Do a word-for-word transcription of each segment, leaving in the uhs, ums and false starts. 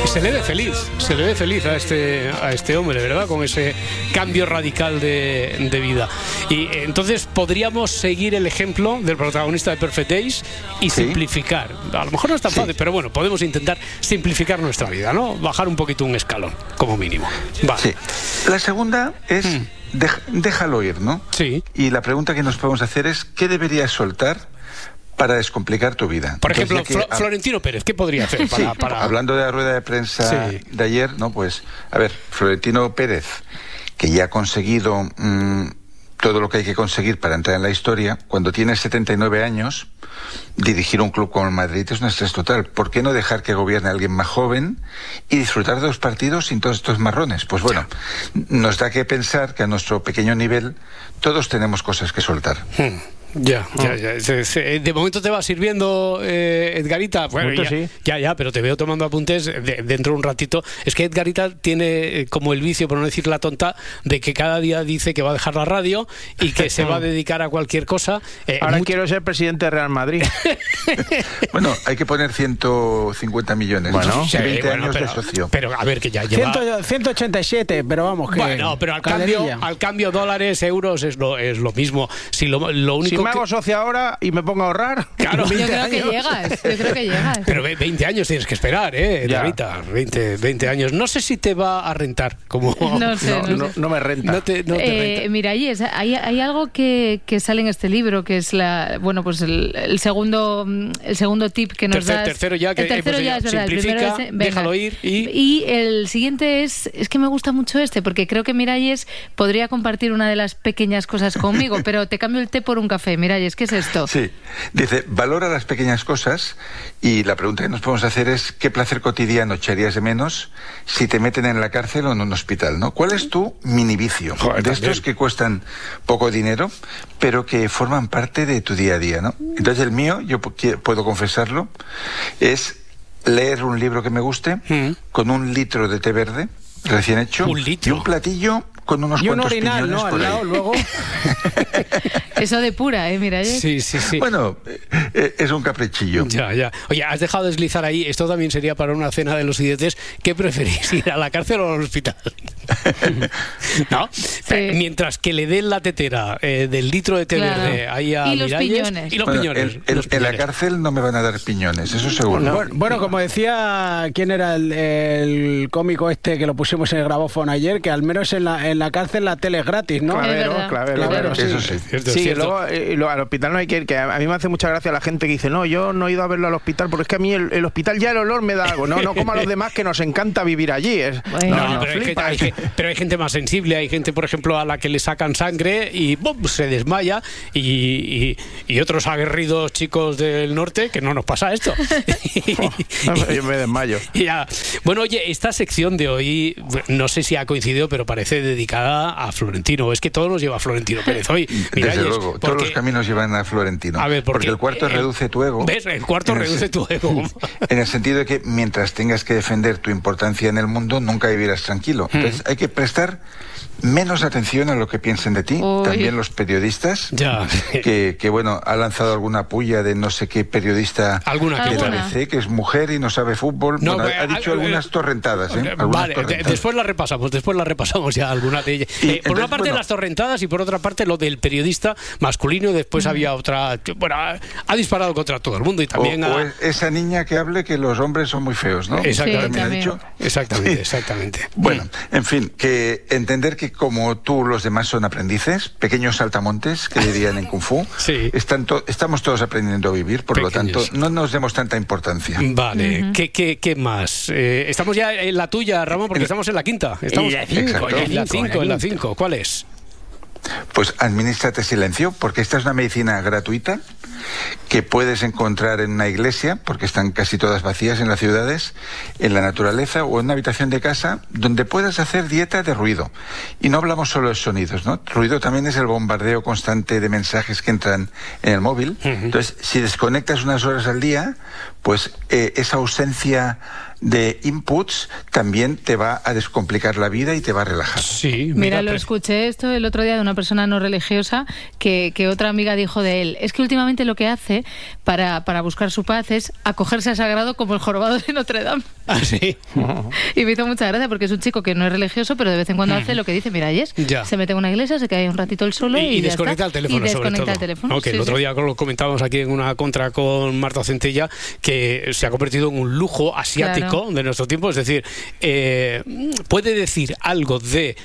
Se le ve feliz, se le ve feliz a este, a este hombre, ¿verdad? Con ese cambio radical de, de vida. Y entonces podríamos seguir el ejemplo del protagonista de Perfect Days y sí. simplificar. A lo mejor no es tan sí. fácil, pero bueno, podemos intentar simplificar nuestra vida, ¿no? Bajar un poquito un escalón, como mínimo. Vale. Sí. La segunda es hmm. dej- déjalo ir, ¿no? Sí. Y la pregunta que nos podemos hacer es ¿qué deberías soltar para descomplicar tu vida? Por Entonces, ejemplo, Flo- que, Florentino Pérez, ¿qué podría hacer? Para, sí, para... Hablando de la rueda de prensa sí. de ayer, ¿no? Pues, a ver, Florentino Pérez, que ya ha conseguido mmm, todo lo que hay que conseguir para entrar en la historia, cuando tiene setenta y nueve años, dirigir un club como el Madrid es un estrés total. ¿Por qué no dejar que gobierne alguien más joven y disfrutar de los partidos sin todos estos marrones? Pues bueno, nos da que pensar que a nuestro pequeño nivel todos tenemos cosas que soltar. Hmm. Ya, ya, ya. De momento te va sirviendo, eh, Edgarita. Bueno, ya, sí. ya, ya, pero te veo tomando apuntes de, dentro de un ratito. Es que Edgarita tiene eh, como el vicio, por no decir la tonta, de que cada día dice que va a dejar la radio y que se va a dedicar a cualquier cosa. Eh, Ahora mucho... quiero ser presidente de Real Madrid. Bueno, hay que poner ciento cincuenta millones. Bueno, ¿no? sí, veinte bueno, años pero, de socio. Pero a ver, que ya lleva... ciento ochenta y siete, pero vamos, que... Bueno, pero al cambio, al cambio dólares, euros, es lo, es lo mismo. Si lo, lo único si me hago que... socio ahora y me pongo a ahorrar... Claro, yo creo que llegas, yo creo que llegas. Pero veinte años tienes que esperar, ¿eh? Ahorita, veinte, veinte años. No sé si te va a rentar. Como... No sé, no, no, no, sé. no me renta. No te, no te eh, renta. Mira, ahí es, hay, hay algo que, que sale en este libro, que es la, bueno, pues el, el segundo el segundo tip que nos Tercer, das. Tercero ya, que el tercero ya es verdad. Simplifica, el primero es, venga. déjalo ir. Y... y el siguiente es, es que me gusta mucho este, porque creo que Miralles podría compartir una de las pequeñas cosas conmigo, pero te cambio el té por un café. Miralles, ¿qué es esto? Sí, dice, valora las pequeñas cosas y la pregunta que nos podemos hacer es ¿qué placer cotidiano echarías de menos si te meten en la cárcel o en un hospital, ¿no? ¿Cuál es tu mini vicio? Joder, de también. estos que cuestan poco dinero, pero que forman parte de tu día a día, ¿no? Entonces el mío, yo puedo confesarlo, es leer un libro que me guste mm. con un litro de té verde recién hecho un litro. y un platillo con unos y un cuantos orinal, piñones ¿no? por Al ahí. lado, luego. Eso de pura, ¿eh? Miralles. Sí, sí, sí. Bueno, eh, es un caprichillo. Ya, ya. Oye, has dejado deslizar ahí, esto también sería para una cena de los idiotes. ¿Qué preferís, ir a la cárcel o al hospital? ¿No? Sí. Mientras que le den la tetera eh, del litro de té Claro. verde ahí a Y los Miralles, piñones. y los Bueno, piñones. en, en- los en la piñones. cárcel no me van a dar piñones, eso seguro. No. Bueno, bueno, como decía, ¿quién era el, el cómico este que lo pusimos en el grabófono ayer? Que al menos en la, en la cárcel la tele es gratis, ¿no? Clavero, Clavero, Clavero, clavero, Clavero, sí. eso sí. Cierto, Sí, cierto. luego eh, lo- al hospital no hay que ir, que a, a mí me hace mucha gracia la gente que dice, no, yo no he ido a verlo al hospital, porque es que a mí el, el hospital ya el olor me da algo, no, no como a los demás que nos encanta vivir allí. Es, Bueno. No, no, pero, hay gente, flipas. hay que- pero hay gente más sensible, hay gente, por ejemplo, a la que le sacan sangre y ¡bum!, se desmaya, y, y, y otros aguerridos chicos del norte que no nos pasa esto. Yo me desmayo. Ya. Bueno, oye, esta sección de hoy, no sé si ha coincidido, pero parece dedicada a Florentino. Es que todo nos lleva a Florentino Pérez hoy. Desde Miralles, luego, todos porque- los caminos llevan a Florentino. A ver, porque, porque el cuarto eh, reduce tu ego. ¿Ves? El cuarto En el reduce se- tu ego. En el sentido de que mientras tengas que defender tu importancia en el mundo, nunca vivirás tranquilo. Entonces hay que prestar menos atención a lo que piensen de ti. Uy. También los periodistas, Ya. que, que bueno, ha lanzado alguna puya de no sé qué periodista Alguna que de la ¿Alguna? B C, que es mujer y no sabe fútbol. No, Bueno, pero, ha dicho eh, algunas eh, torrentadas, ¿eh? Eh, Algunas Vale, de- torrentadas. después la repasamos, después la repasamos ya alguna de ellas. Y Eh, por una entonces, parte bueno, las torrentadas y por otra parte lo del periodista masculino, y después había otra, que, bueno, ha, ha disparado contra todo el mundo y O, también o ha... es- esa niña que hable que los hombres son muy feos, ¿no? Exactamente. También ha también. dicho. Exactamente, Sí. exactamente. Bueno, en fin, que entender que como tú los demás son aprendices, pequeños saltamontes, que dirían en Kung Fu, Sí. están to- estamos todos aprendiendo a vivir, por Pequeños. lo tanto, no nos demos tanta importancia. Vale, ¿qué, qué, qué más? Eh, estamos ya en la tuya, Ramón, porque En- estamos en la quinta. Estamos En la cinco, Exacto. en la en la cinco, cinco, en la en la cinco. ¿Cuál es? Pues administrate silencio, porque esta es una medicina gratuita que puedes encontrar en una iglesia, porque están casi todas vacías en las ciudades, en la naturaleza o en una habitación de casa, donde puedas hacer dieta de ruido. Y no hablamos solo de sonidos, ¿no? Ruido también es el bombardeo constante de mensajes que entran en el móvil. Entonces, si desconectas unas horas al día, pues eh, esa ausencia de inputs también te va a descomplicar la vida y te va a relajar. Sí, Mira, lo pre- escuché esto el otro día de una persona no religiosa que, que otra amiga dijo de él. Es que últimamente lo que hace para, para buscar su paz es acogerse a sagrado como el jorobado de Notre Dame. Ah, sí. Y me hizo mucha gracia porque es un chico que no es religioso, pero de vez en cuando hace lo que dice Miralles. Ya. Se mete en una iglesia, se queda ahí un ratito él solo y, y, y ya desconecta está. el teléfono, y sobre desconecta todo. el teléfono. Okay, sí, el otro sí. día lo comentábamos aquí en una contra con Marta Centella, que se ha convertido en un lujo asiático Claro. de nuestro tiempo. Es decir, eh, puede decir algo de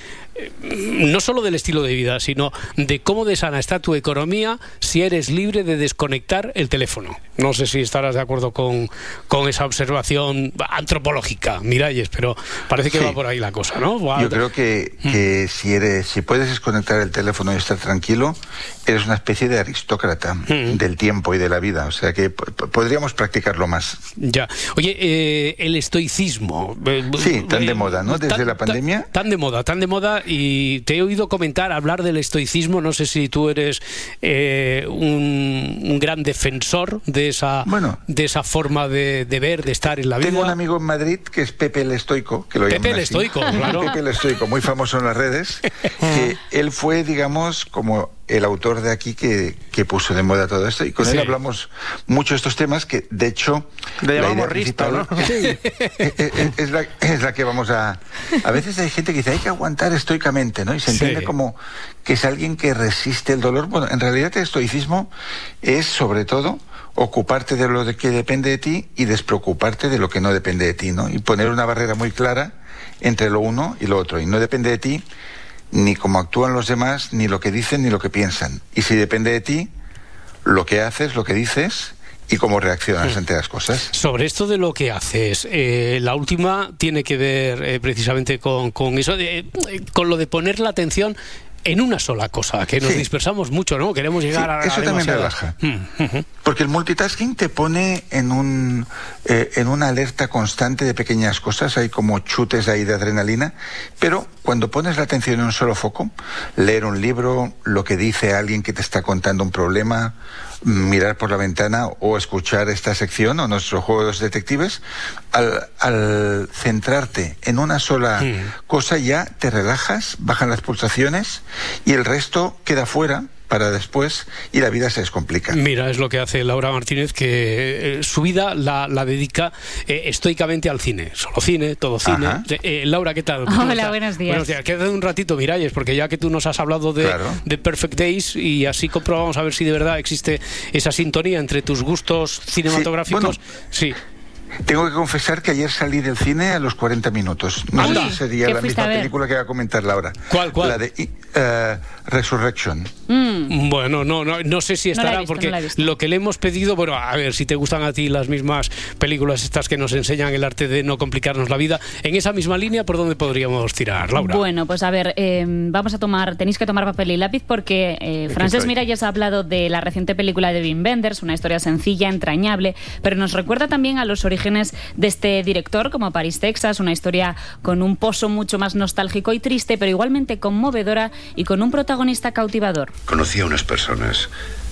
no solo del estilo de vida, sino de cómo de sana está tu economía si eres libre de desconectar el teléfono. No sé si estarás de acuerdo con, con esa observación antropológica, Miralles, pero parece que Sí. va por ahí la cosa, ¿no? Va- Yo creo que, que si eres, si puedes desconectar el teléfono y estar tranquilo, eres una especie de aristócrata Mm. del tiempo y de la vida. O sea que p- p- podríamos practicarlo más. Ya. Oye, eh, el estoicismo. eh, Sí, tan de eh, moda, ¿no? Desde tan- la pandemia. Tan, tan de moda, tan de moda. Y te he oído comentar, hablar del estoicismo. No sé si tú eres eh, un, un gran defensor de esa, Bueno. de esa forma de, de ver, de estar en la vida. Tengo un amigo en Madrid que es Pepe el Estoico, que lo Pepe llaman el así. Estoico, claro. Pepe el Estoico, muy famoso en las redes, que él fue, digamos, como el autor de aquí que, que puso de moda todo esto, y con Sí. él hablamos mucho de estos temas que, de hecho, Le la llamamos idea Risto, principal- ¿no? Sí, es, es- es la, es la que vamos a... A veces hay gente que dice, hay que aguantar estoicamente, ¿no? Y se entiende Sí. como que es alguien que resiste el dolor. Bueno, en realidad el estoicismo es, sobre todo, ocuparte de lo de que depende de ti y despreocuparte de lo que no depende de ti, ¿no? Y poner una barrera muy clara entre lo uno y lo otro. Y no depende de ti ni cómo actúan los demás, ni lo que dicen, ni lo que piensan. Y si depende de ti, lo que haces, lo que dices y cómo reaccionas ante las cosas. Sobre esto de lo que haces, eh, la última tiene que ver eh, precisamente con, con eso, de, eh, con lo de poner la atención en una sola cosa, que nos Sí. dispersamos mucho, ¿no? Queremos llegar Sí, a, a eso también demasiadas. relaja. Mm, ujú. Porque el multitasking te pone en un eh, en una alerta constante de pequeñas cosas, hay como chutes ahí de adrenalina, pero cuando pones la atención en un solo foco, leer un libro, lo que dice alguien que te está contando un problema, mirar por la ventana o escuchar esta sección o nuestro juego de los detectives, al, al centrarte en una sola Mm. cosa ya te relajas, bajan las pulsaciones y el resto queda fuera para después y la vida se descomplica. Mira, es lo que hace Laura Martínez, que eh, su vida la, la dedica eh, estoicamente al cine. Solo cine, todo cine. Ajá. Eh, Laura, ¿qué tal? Hola, ¿Cómo estás? buenos días. Buenos días. Quédate un ratito, Miralles, porque ya que tú nos has hablado de, Claro. de Perfect Days y así comprobamos a ver si de verdad existe esa sintonía entre tus gustos cinematográficos. bueno. Sí. Tengo que confesar que ayer salí del cine a los cuarenta minutos. No Anda. sé si sería ¿Qué la fuiste misma a ver? película que va a comentar Laura. ¿Cuál, cuál? La de eh, Resurrection. Mm. Bueno, no, no, no sé si No la he estará, visto, porque no la he visto. lo que le hemos pedido, bueno, a ver, si te gustan a ti las mismas películas estas que nos enseñan el arte de no complicarnos la vida, en esa misma línea, ¿por dónde podríamos tirar, Laura? Bueno, pues a ver, eh, vamos a tomar, tenéis que tomar papel y lápiz porque eh, Francesc estoy. Miralles ha hablado de la reciente película de Wim Wenders, una historia sencilla, entrañable, pero nos recuerda también a los orígenes de este director, como Paris, Texas, una historia con un pozo mucho más nostálgico y triste, pero igualmente conmovedora y con un protagonista cautivador. Conocí a unas personas,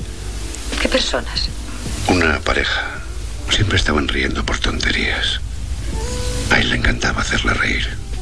¿Qué personas? una pareja. Siempre estaban riendo por tonterías. A él le encantaba hacerla reír.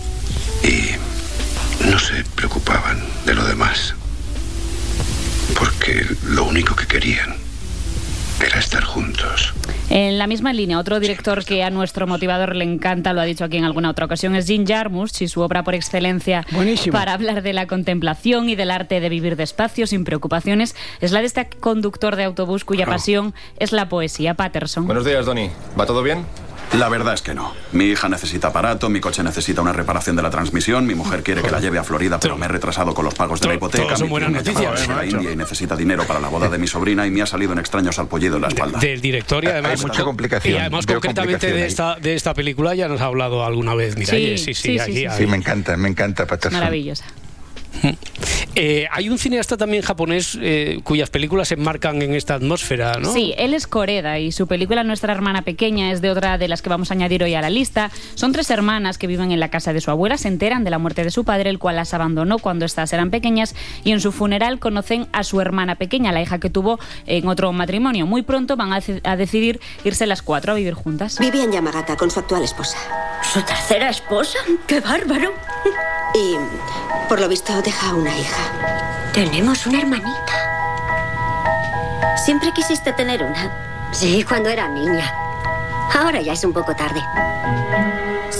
Y no se preocupaban de lo demás. Porque lo único que querían era estar juntos. En la misma línea, otro director que a nuestro motivador le encanta, lo ha dicho aquí en alguna otra ocasión, es Jim Jarmusch y su obra por excelencia Buenísimo. para hablar de la contemplación y del arte de vivir despacio, sin preocupaciones, es la de este conductor de autobús cuya pasión es la poesía. Patterson. Buenos días, Donny. ¿Va todo bien? La verdad es que no. Mi hija necesita aparato, mi coche necesita una reparación de la transmisión, mi mujer quiere que la lleve a Florida, pero me he retrasado con los pagos de la Todo- hipoteca. todas son Mi buenas prima ya noticias. va a ir a la Macho. India y necesita dinero para la boda de mi sobrina y me ha salido un extraño salpullido en la espalda. Del director y además Hay mucha complicación. y además Veo concretamente de complicación esta de esta película ya nos ha hablado alguna vez, Miralles. Sí, Sí, sí, sí, sí, aquí sí, hay- Sí, me encanta, me encanta Patterson. Maravillosa. Eh, hay un cineasta también japonés eh, cuyas películas se enmarcan en esta atmósfera, ¿no? Sí, él es Koreda y su película Nuestra hermana pequeña es de otra de las que vamos a añadir hoy a la lista. Son tres hermanas que viven en la casa de su abuela, se enteran de la muerte de su padre, el cual las abandonó cuando estas eran pequeñas, y en su funeral conocen a su hermana pequeña, la hija que tuvo en otro matrimonio. Muy pronto van a, a decidir irse las cuatro a vivir juntas. Vivía en Yamagata con su actual esposa. ¿Su tercera esposa? ¡Qué bárbaro! Y, por lo visto, deja una hija. Tenemos una hermanita. Siempre quisiste tener una. Sí, cuando era niña. Ahora ya es un poco tarde.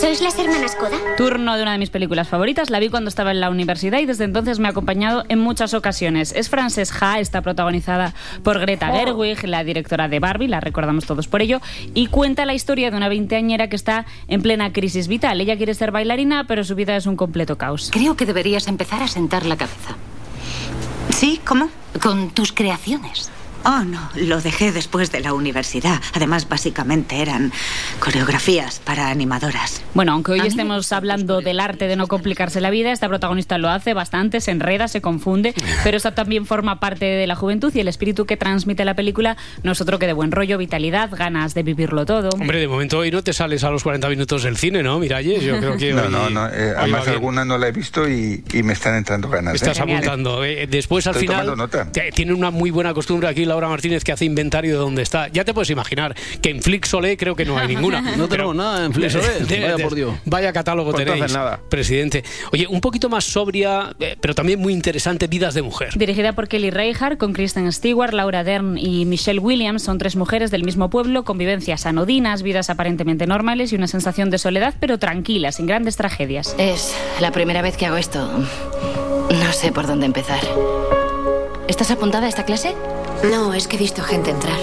¿Sois las hermanas Coda? Turno de una de mis películas favoritas. La vi cuando estaba en la universidad y desde entonces me ha acompañado en muchas ocasiones. Es Frances Ha, está protagonizada por Greta Oh. Gerwig, la directora de Barbie, la recordamos todos por ello, y cuenta la historia de una veinteañera que está en plena crisis vital. Ella quiere ser bailarina, pero su vida es un completo caos. Creo que deberías empezar a sentar la cabeza. ¿Sí? ¿Cómo? Con tus creaciones. Oh, no, lo dejé después de la universidad. Además, básicamente eran coreografías para animadoras. Bueno, aunque hoy estemos hablando del arte de no complicarse la vida, esta protagonista lo hace bastante, se enreda, se confunde, pero esa también forma parte de la juventud y el espíritu que transmite la película no es otro que de buen rollo, vitalidad, ganas de vivirlo todo. Hombre, de momento hoy no te sales a los cuarenta minutos del cine, ¿no, Miralles? Yo creo que No, hoy, no, no. Eh, hoy además, va bien. alguna no la he visto y, y me están entrando ganas. Estás ¿eh? apuntando. Eh, después, al Estoy final, tomando nota. te- tiene una muy buena costumbre aquí Laura Martínez, que hace inventario de dónde está. Ya te puedes imaginar que en Flixolé creo que no hay ninguna. No tenemos nada en Flixolé. Vaya por Dios. Vaya catálogo Pues no tenéis, hacen nada. presidente. Oye, un poquito más sobria, eh, pero también muy interesante, Vidas de mujer. Dirigida por Kelly Reichardt, con Kristen Stewart, Laura Dern y Michelle Williams, son tres mujeres del mismo pueblo, con vivencias anodinas, vidas aparentemente normales y una sensación de soledad, pero tranquila, sin grandes tragedias. Es la primera vez que hago esto. No sé por dónde empezar. ¿Estás apuntada a esta clase? No, es que he visto gente entrar.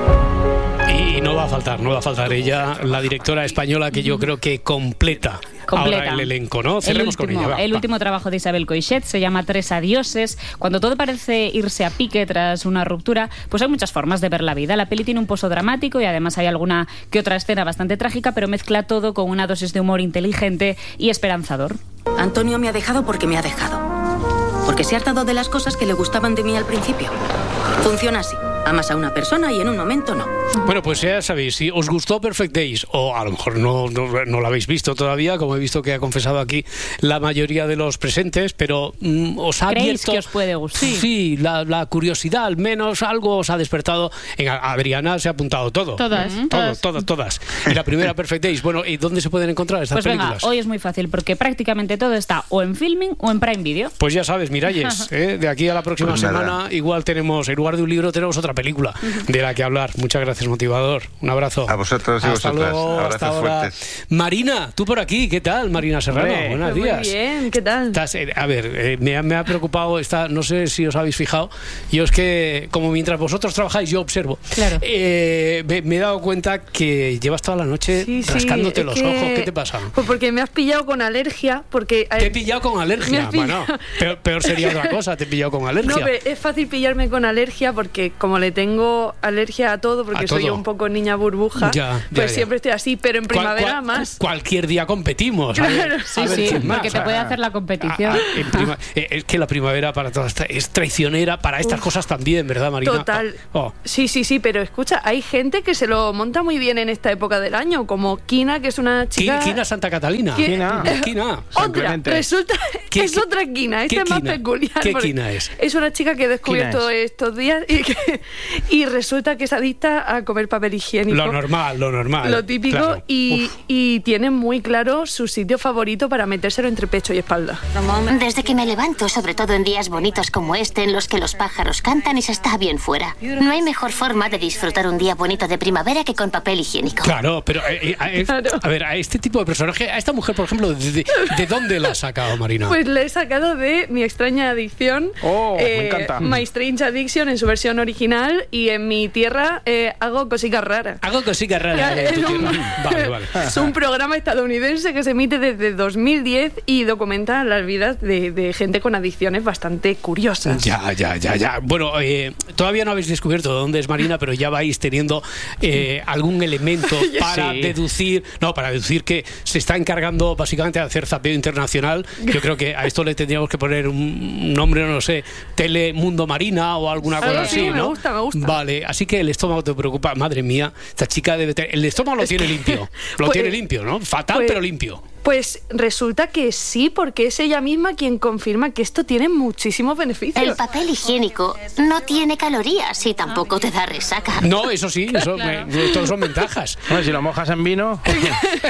Y no va a faltar, no va a faltar ella, la directora española que yo creo que completa, Completa. ahora el elenco, ¿no? El Cerremos con último, ella. va, el va. último trabajo de Isabel Coixet se llama Tres adioses. Cuando todo parece irse a pique tras una ruptura, pues hay muchas formas de ver la vida. La peli tiene un pozo dramático y además hay alguna que otra escena bastante trágica, pero mezcla todo con una dosis de humor inteligente y esperanzador. Antonio me ha dejado porque me ha dejado. Porque se ha hartado de las cosas que le gustaban de mí al principio. Funciona así. Amas a una persona y en un momento no. Bueno, pues ya sabéis, si os gustó Perfect Days, o a lo mejor no, no, no lo habéis visto todavía, como he visto que ha confesado aquí la mayoría de los presentes, pero mm, os ha ¿Creéis abierto... que os puede gustar? Sí, sí, la, la curiosidad, al menos algo os ha despertado. En Adriana se ha apuntado todo. Todas, Todo, todas. todas, todas. Y la primera Perfect Days. Bueno, ¿y dónde se pueden encontrar estas Pues venga, películas? hoy es muy fácil porque prácticamente todo está o en Filming o en Prime Video. Pues ya sabes, Miralles, ¿eh? De aquí a la próxima Pues nada. semana igual tenemos, en lugar de un libro, tenemos otra película de la que hablar. Muchas gracias, motivador. Un abrazo. A vosotros y Hasta vosotras. luego, Abrazos hasta ahora. fuertes. Marina, tú por aquí, ¿qué tal, Marina Serrano? Hombre, Buenos Muy días. bien, ¿qué tal? Estás, eh, a ver, eh, me, ha, me ha preocupado esta, no sé si os habéis fijado, yo es que como mientras vosotros trabajáis yo observo. Claro. Eh, me, me he dado cuenta que llevas toda la noche Sí, sí, rascándote es los que- ojos. ¿Qué te pasa? Pues porque me has pillado con alergia, porque... Te he pillado con Me alergia, has pillado. bueno, peor, peor sería otra cosa, te he pillado con alergia. No, pero es fácil pillarme con alergia porque como le tengo alergia a todo, porque A soy todo. un poco niña burbuja, Ya, ya, pues ya. siempre estoy así, pero en Cual- primavera cual- más. Cualquier día competimos. a ver- Claro. a Sí, ver sí, quién más. porque te puede hacer la competición. Ah, ah, en prima- eh, es que la primavera para todas esta- es traicionera para estas Uf, cosas también, ¿verdad, Marina? Total. Oh, Sí, sí, sí, pero escucha, hay gente que se lo monta muy bien en esta época del año, como Kina, que es una Qui- chica... Quina Santa Catalina. ¿Qué? Kina. Kina. San Otra, Clemente. resulta ¿Qué- es qué- otra Kina, esta qué es más Kina? peculiar. ¿Qué porque Kina es? Es una chica que he descubierto Kina es. estos días y, que- y resulta que es adicta a comer papel higiénico. Lo normal, lo normal. Lo típico, claro. y, Uf. y tiene muy claro su sitio favorito para metérselo entre pecho y espalda. Desde que me levanto, sobre todo en días bonitos como este, en los que los pájaros cantan y se está bien fuera. No hay mejor forma de disfrutar un día bonito de primavera que con papel higiénico. Claro, pero eh, eh, a, a ver, a este tipo de personaje, a esta mujer, por ejemplo, ¿de, de- de dónde la has sacado, Marina? Pues le he sacado de Mi extraña adicción. eh, Oh, me encanta. My Strange Addiction en su versión original, y en mi tierra eh, hago cositas raras. Hago cositas raras en tu Es un- tierra. Vale, vale. Es un programa estadounidense que se emite desde dos mil diez y documenta las vidas de, de gente con adicciones bastante curiosas. Ya, ya, ya, ya. Bueno, eh, todavía no habéis descubierto dónde es Marina, pero ya vais teniendo eh, algún elemento para Sí. deducir, no, para deducir que se está encargando básicamente de hacer zapeo internacional. Yo creo que a esto le tendríamos que poner un nombre, no sé, Telemundo Marina o alguna Algo cosa así, así, me ¿no? gusta, me gusta. Vale, así que el estómago te preocupa. Madre mía, esta chica debe tener... El estómago lo tiene limpio. Lo Pues- tiene limpio, ¿no? Fatal, pues- pero limpio. Pues resulta que sí, porque es ella misma quien confirma que esto tiene muchísimos beneficios. El papel higiénico no tiene calorías y tampoco te da resaca. No, eso sí, eso me- todos son ventajas. Hombre, si lo mojas en vino.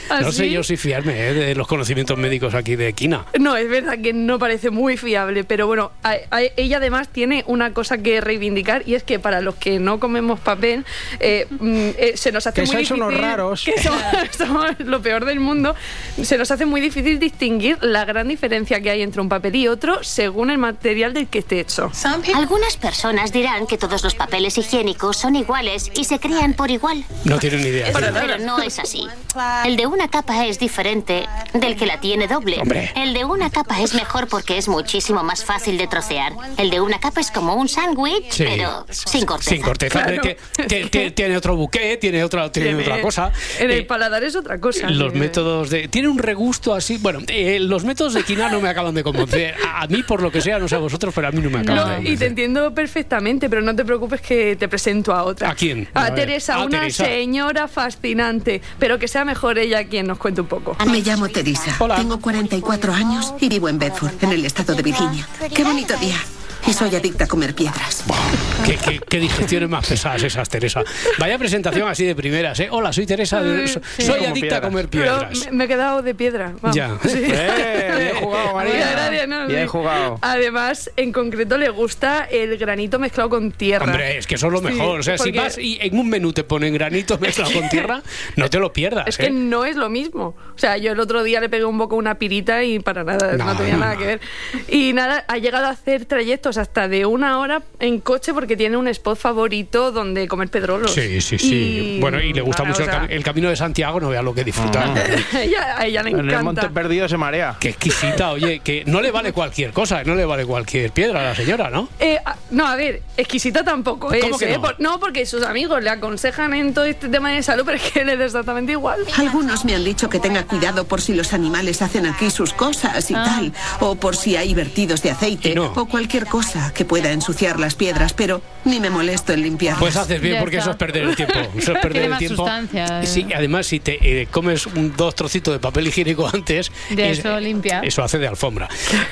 No sé yo si fiarme ¿eh? de los conocimientos médicos aquí de Quina. No, es verdad que no parece muy fiable, pero bueno, a, a, ella además tiene una cosa que reivindicar y es que para los que no comemos papel, eh, eh, se nos hace que muy difícil... Que sois unos raros. Que somos, somos lo peor del mundo. Se nos hace muy difícil distinguir la gran diferencia que hay entre un papel y otro según el material del que esté hecho. Algunas personas dirán que todos los papeles higiénicos son iguales y se crean por igual. No tienen ni idea. Pero, pero no es así. El de una capa es diferente del que la tiene doble. Hombre. El de una capa es mejor porque es muchísimo más fácil de trocear. El de una capa es como un sándwich, sí. pero sin corteza. Sin corteza. Claro. Que, que, que, tiene otro buqué, tiene otra, tiene tiene, otra cosa. En el eh, paladar es otra cosa. Los sí. métodos de... Tiene un regusto así... Bueno, eh, los métodos de Quina no me acaban de convencer. A, a mí, por lo que sea, no sé a vosotros, pero a mí no me acaban no, de convencer. Y te entiendo perfectamente, pero no te preocupes que te presento a otra. ¿A quién? A, a Teresa, a una Teresa. señora fascinante, pero que sea mejor ella quien nos cuente un poco. Me llamo Teresa. Hola. Tengo cuarenta y cuatro años y vivo en Bedford, en el estado de Virginia. Qué bonito día. Y soy adicta a comer piedras. Wow, qué, qué, qué digestiones más pesadas esas, Teresa. Vaya presentación así de primeras, ¿eh? Hola, soy Teresa, de, so, sí. soy adicta piedras. a comer piedras. Pero me, me he quedado de piedra. Vamos. Ya. Sí. Eh, bien jugado, María. Gracias, no, bien sí. jugado. Además, en concreto, le gusta el granito mezclado con tierra. Hombre, es que eso es lo mejor. Sí, o sea, porque... si vas y en un menú te ponen granito mezclado con tierra, no te lo pierdas. Es ¿eh? que no es lo mismo. O sea, yo el otro día le pegué un poco a una pirita y para nada, no, no tenía no, nada no. que ver. Y nada, ha llegado a hacer trayectos hasta de una hora en coche porque tiene un spot favorito donde comer pedrolos. Sí, sí, sí. Y... Bueno, y le gusta nada, mucho o sea... el, cam el camino de Santiago, no vea lo que disfrutar. Ah. ella, a ella le encanta. En el Monte Perdido se marea. Qué exquisita, oye, que no le vale cualquier cosa, no le vale cualquier piedra a la señora, ¿no? Eh, no, a ver, exquisita tampoco es. ¿Cómo que no? ¿eh? Por, no, porque sus amigos le aconsejan en todo este tema de salud, pero es que le da exactamente igual. Algunos me han dicho que tenga cuidado por si los animales hacen aquí sus cosas y ah. tal, o por si hay vertidos de aceite, no. o cualquier cosa que pueda ensuciar las piedras, pero ni me molesto en limpiarlas. Pues haces bien, ya porque está. eso es perder el tiempo. Eso es perder el tiempo. Sustancia, eh. Sí, además, si te eh, comes un, dos trocitos de papel higiénico antes, de es, eso limpia. Eso hace de alfombra.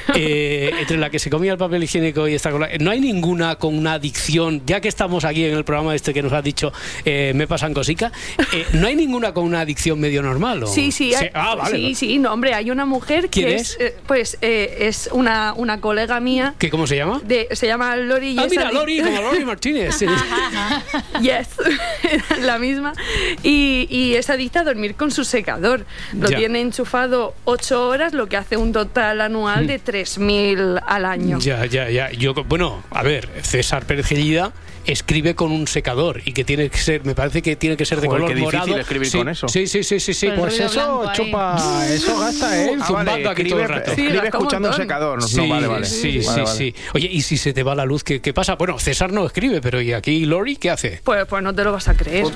eh, entre la que se comía el papel higiénico y esta cosa, no hay ninguna con una adicción, ya que estamos aquí en el programa este que nos has dicho, eh, me pasan cosica, eh, no hay ninguna con una adicción medio normal. ¿O? Sí, sí, hay, ah, vale, sí, vale. sí, no, hombre, hay una mujer ¿Quién que es? es, eh, pues, eh, es una, una colega mía. ¿Qué, cómo se llama? De, se llama Lori. Y ah, mira, Lori, como Lori Martínez. Sí. Yes, la misma. Y, y es adicta a dormir con su secador. Lo ya. tiene enchufado ocho horas, lo que hace un total anual de tres mil al año. Ya, ya, ya. Yo, bueno, a ver, César Pérez Gellida escribe con un secador y que tiene que ser, me parece que tiene que ser de Joder, color qué difícil morado. escribir sí, con eso. Sí, sí, sí, sí, sí. Pues, pues eso chupa, eso gasta, ¿eh? Ah, vale, aquí todo el rato. Sí, escribe escuchando un secador. No, sí, no, vale, vale. Sí, sí, vale, sí, vale. Oye, ¿y si se te va la luz, qué, qué pasa? Bueno, César no escribe, pero ¿y aquí Lori qué hace? Pues, pues no te lo vas a creer.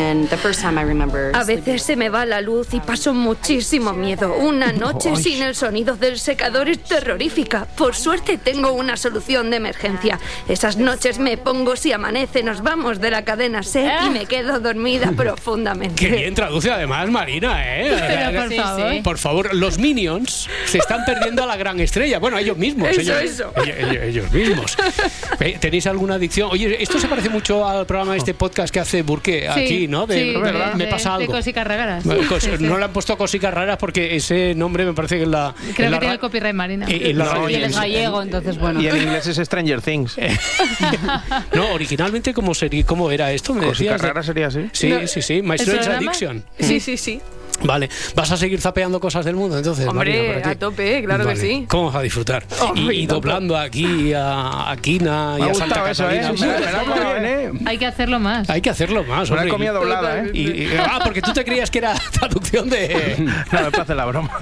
A veces se me va la luz y paso muchísimo miedo. Una noche Ay. sin el sonido del secador es terrorífica. Por suerte tengo una solución de emergencia. Esas noches me pongo si amanece, nos vamos de la cadena SER y me quedo dormida profundamente. Qué bien traduce además Marina, ¿eh? Pero por Sí, favor. sí. Por favor, los Minions se están perdiendo a la gran estrella. Bueno, ellos mismos. Eso, ellos, eso. Ellos, ellos- ellos mismos. Eh, ¿Tenéis alguna adicción? Oye, esto se parece mucho al programa de este podcast que hace Burke Sí, aquí, ¿no? De, sí, me, de- me de- pasa de algo. cosicas raras. Bueno, cos- Sí, sí. No le han puesto cosicas raras porque ese nombre me parece que en la. Creo en que la tiene ra- el copyright Marina. Eh, en la No, radio- Y él es gallego, entonces bueno. Y en inglés es Stranger Things. No, originalmente, ¿cómo, sería, cómo era esto? ¿Me Cosicas decías? de- raras sería así. Sí, No, sí, sí. My ¿el Strange programa? Addiction. Sí, sí, sí. Vale, ¿vas a seguir zapeando cosas del mundo entonces? Hombre, Marina, para ti? a tope, claro Vale. que sí. ¿Cómo vas a disfrutar? Oh, y, y y tanto. doblando aquí a, a Quina y Me ha a Santa gustado eso, ¿eh? Catalina. Sí, me la ha comido bien, ¿eh? Hay que hacerlo más. Hay que hacerlo más, Me la hombre. he comido doblada, ¿eh? Y- y- ah, porque tú te creías que era traducción de... No, me parece la broma.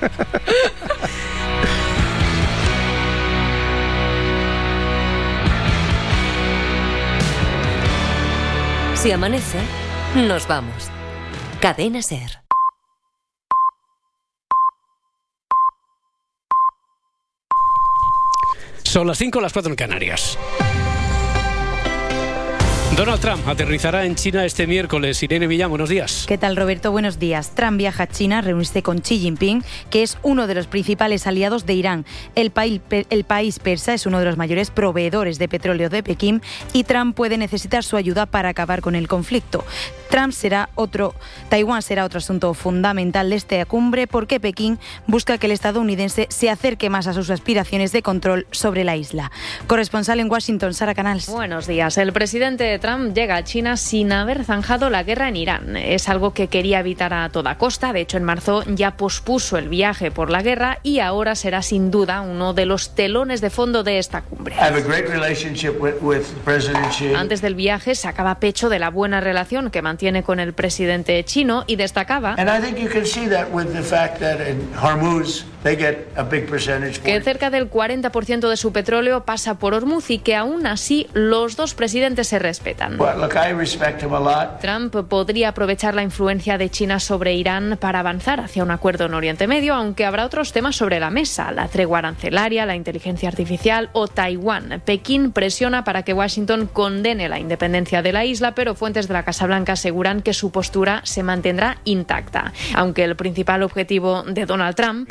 Si amanece, nos vamos. Cadena SER. Son las cinco, las cuatro en Canarias. Donald Trump aterrizará en China este miércoles. Irene Millán, buenos días. ¿Qué tal, Roberto? Buenos días. Trump viaja a China a reunirse con Xi Jinping, que es uno de los principales aliados de Irán. El país, el país persa es uno de los mayores proveedores de petróleo de Pekín y Trump puede necesitar su ayuda para acabar con el conflicto. Trump será otro, Taiwán será otro asunto fundamental de esta cumbre porque Pekín busca que el estadounidense se acerque más a sus aspiraciones de control sobre la isla. Corresponsal en Washington, Sara Canals. Buenos días. El presidente Trump llega a China sin haber zanjado la guerra en Irán. Es algo que quería evitar a toda costa. De hecho, en marzo ya pospuso el viaje por la guerra y ahora será sin duda uno de los telones de fondo de esta cumbre. Antes del viaje sacaba pecho de la buena relación que mantiene con el presidente chino y destacaba que cerca del cuarenta por ciento de su petróleo pasa por Hormuz y que aún así los dos presidentes se respetan. Trump podría aprovechar la influencia de China sobre Irán para avanzar hacia un acuerdo en Oriente Medio, aunque habrá otros temas sobre la mesa: la tregua arancelaria, la inteligencia artificial o Taiwán. Pekín presiona para que Washington condene la independencia de la isla, pero fuentes de la Casa Blanca aseguran que su postura se mantendrá intacta. Aunque el principal objetivo de Donald Trump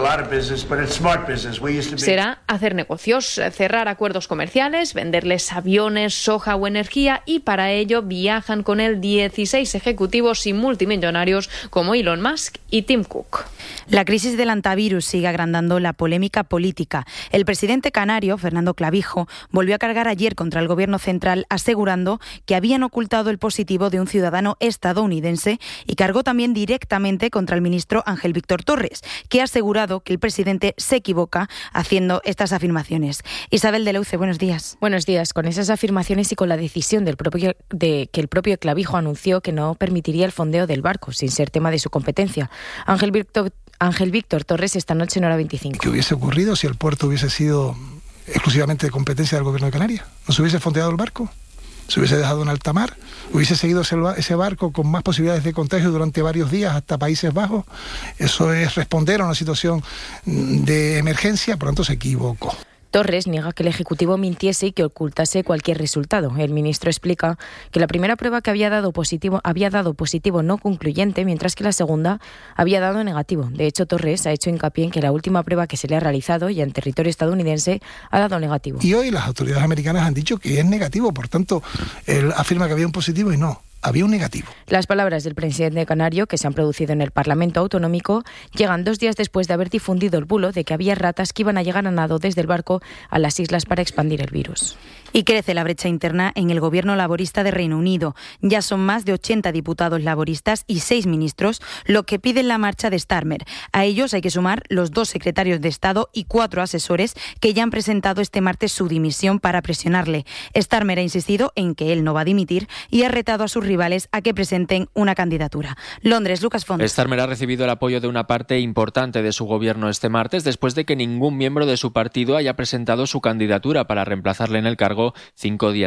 será hacer negocios, cerrar acuerdos comerciales, venderles aviones, soja o energía, y para ello viajan con él dieciséis ejecutivos y multimillonarios como Elon Musk y Tim Cook. La crisis del antivirus sigue agrandando la polémica política. El presidente canario, Fernando Clavijo, volvió a cargar ayer contra el gobierno central asegurando que habían ocultado el positivo de un ciudadano estadounidense y cargó también directamente contra el ministro Ángel Víctor Torres, que ha asegurado que el presidente se equivoca haciendo estas afirmaciones. Isabel de Leuce, buenos días. Buenos días. Con esas afirmaciones y con la decisión del propio, de que el propio Clavijo anunció que no permitiría el fondeo del barco, sin ser tema de su competencia. Ángel Víctor, Ángel Víctor Torres esta noche en Hora veinticinco. ¿Qué hubiese ocurrido si el puerto hubiese sido exclusivamente de competencia del gobierno de Canarias? ¿No se hubiese fondeado el barco? ¿Se hubiese dejado en alta mar? ¿Hubiese seguido ese barco con más posibilidades de contagio durante varios días hasta Países Bajos? Eso es responder a una situación de emergencia, por lo tanto se equivocó. Torres niega que el Ejecutivo mintiese y que ocultase cualquier resultado. El ministro explica que la primera prueba que había dado positivo había dado positivo no concluyente, mientras que la segunda había dado negativo. De hecho, Torres ha hecho hincapié en que la última prueba que se le ha realizado ya en territorio estadounidense ha dado negativo. Y hoy las autoridades americanas han dicho que es negativo, por tanto, él afirma que había un positivo y no. Había un negativo. Las palabras del presidente canario, que se han producido en el Parlamento Autonómico, llegan dos días después de haber difundido el bulo de que había ratas que iban a llegar a nado desde el barco a las islas para expandir el virus. Y crece la brecha interna en el gobierno laborista de Reino Unido. Ya son más de ochenta diputados laboristas y seis ministros lo que piden la marcha de Starmer. A ellos hay que sumar los dos secretarios de Estado y cuatro asesores que ya han presentado este martes su dimisión para presionarle. Starmer ha insistido en que él no va a dimitir y ha retado a sus rivales a que presenten una candidatura. Londres, Lucas Font. Starmer ha recibido el apoyo de una parte importante de su gobierno este martes después de que ningún miembro de su partido haya presentado su candidatura para reemplazarle en el cargo cinco días